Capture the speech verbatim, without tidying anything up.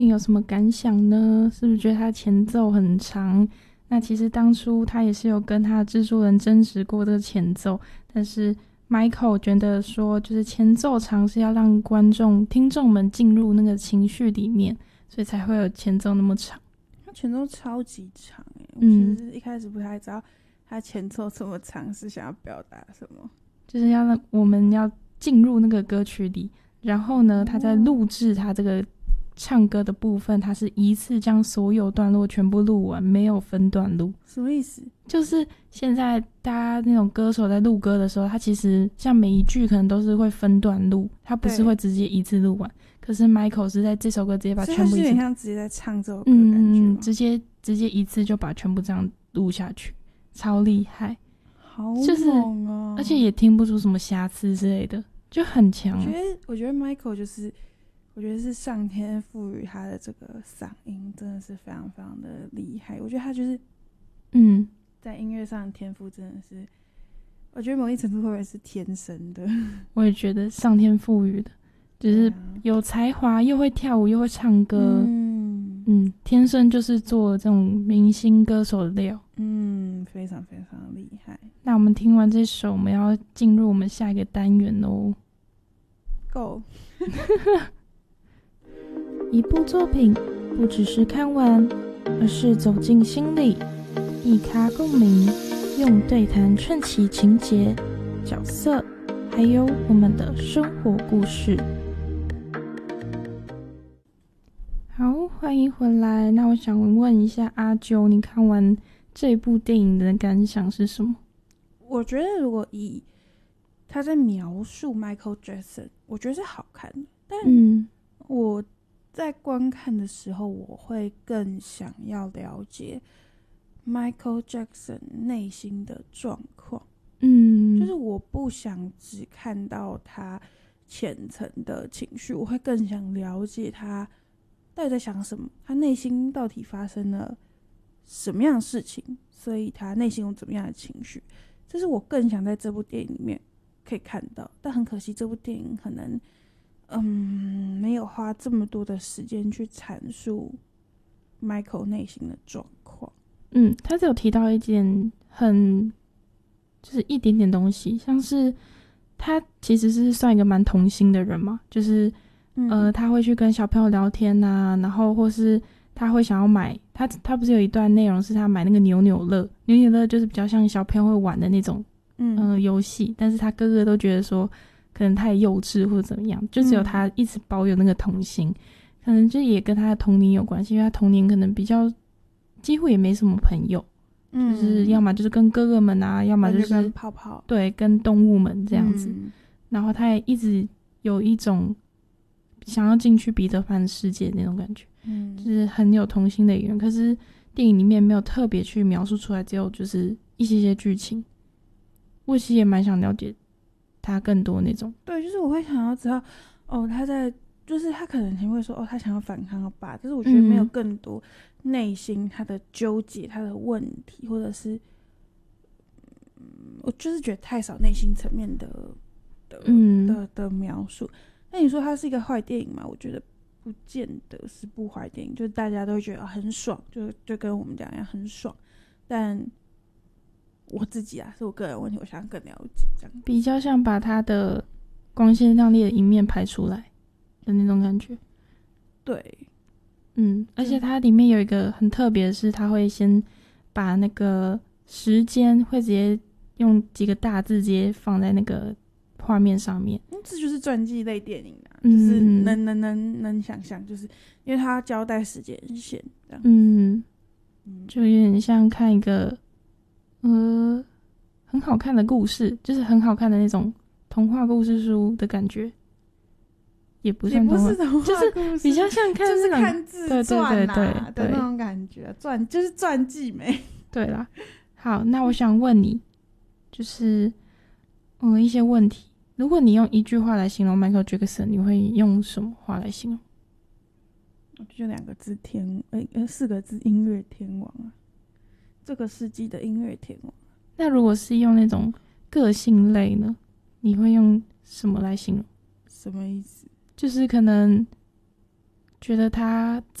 你有什么感想呢？是不是觉得他前奏很长？那其实当初他也是有跟他的制作人争执过这个前奏，但是 Michael 觉得说，就是前奏长是要让观众、听众们进入那个情绪里面，所以才会有前奏那么长。 他前奏超级长诶、欸，我其实一开始不太知道他前奏这么长是想要表达什么， 就是要让我们要进入那个歌曲里，然后呢，他在录制他这个唱歌的部分，他是一次将所有段落全部录完，没有分段录。 什么意思？ 就是现在大家那种歌手在录歌的时候，他其实像每一句可能都是会分段录，他不是会直接一次录完。可是 Michael 是在这首歌直接把全部一次， 所以他是有点像直接在唱这首歌的感觉吗？ 嗯，直接直接一次就把全部这样录下去，超厉害， 好猛哦！就是而且也听不出什么瑕疵之类的，就很强。 我觉得，我觉得 Michael 就是，我觉得是上天赋予他的这个嗓音真的是非常非常的厉害。我觉得他就是， 嗯， 在音乐上的天赋真的是，我觉得某一程度会不会是天生的？ 我也觉得上天赋予的。就是有才华，又会跳舞，又会唱歌，嗯嗯，天生就是做这种明星歌手的料， 嗯，非常非常厉害。 那我们听完这首，我们要进入我们下一个单元喽。 Go 一部作品不只是看完，而是走进心里，一咖共鸣，用对谈串起情节、角色，还有我们的生活故事。好，欢迎回来。那我想问一下阿啾，你看完这部电影的感想是什么？ 我觉得如果以他在描述 Michael Jackson， 我觉得是好看的，但我在观看的时候，我会更想要了解 Michael Jackson 内心的状况。嗯，就是我不想只看到他浅层的情绪，我会更想了解他到底在想什么，他内心到底发生了什么样的事情，所以他内心有怎么样的情绪，这是我更想在这部电影里面可以看到。但很可惜这部电影可能嗯没有花这么多的时间去阐述 Michael 内心的状况。 嗯，他只有提到一件很就是一点点东西，像是他其实是算一个蛮童心的人嘛，就是呃，他会去跟小朋友聊天啊，然后或是他会想要买他他不是有一段内容是他买那个扭扭乐，扭扭乐就是比较像小朋友会玩的那种嗯、呃、游戏，但是他哥哥都觉得说可能太幼稚或者怎么样，就只有他一直保有那个童心、嗯、可能就也跟他的童年有关系，因为他童年可能比较几乎也没什么朋友，嗯、就是要么就是跟哥哥们啊，要么就是跟泡泡， 对，跟动物们这样子、嗯、然后他也一直有一种想要进去彼得潘世界那种感觉，嗯，就是很有童心的一个人。可是电影里面没有特别去描述出来，只有就是一些些剧情。我其实也蛮想了解他更多那种。 对，就是我会想要知道，哦，他在，就是他可能前会说，哦，他想要反抗他爸，但是我觉得没有更多内心他的纠结、他的问题，或者是，嗯，我就是觉得太少内心层面的的、嗯、的的描述。那你说它是一个坏电影吗？我觉得不见得是部坏电影，就是大家都会觉得、哦、很爽，就就跟我们讲一样很爽。但我自己啊，是我个人问题，我想更了解这样， 比较像把他的光鲜亮丽的一面拍出来的那种感觉。 对， 嗯，而且它里面有一个很特别的是，他会先把那个时间会直接用几个大字直接放在那个画面上面， 嗯、这就是传记类电影啊，嗯、就是能能能能想象，就是因为他要交代时间线这样， 嗯，就有点像看一个呃很好看的故事，就是很好看的那种童话故事书的感觉，也不算童话， 也不是童话就是比较像看就是看自传啊的那种感觉，传就是传记没？ 对啦，好，那我想问你，就是嗯一些问题。如果你用一句话来形容 Michael Jackson， 你会用什么话来形容？ 就两个字天，呃，四个字音乐天王啊，这个世纪的音乐天王。 那如果是用那种个性类呢？你会用什么来形容？ 什么意思？ 就是可能觉得他